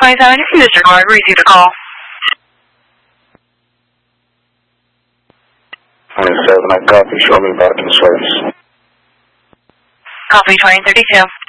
2027, you can disregard, receive the call. 27, I copy, show me back in service. Copy 2032.